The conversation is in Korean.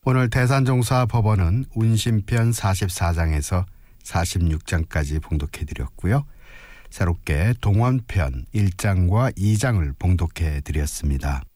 오늘 대산종사법원은 운심편 44장에서 46장까지 봉독해드렸고요. 새롭게 동원편 1장과 2장을 봉독해드렸습니다.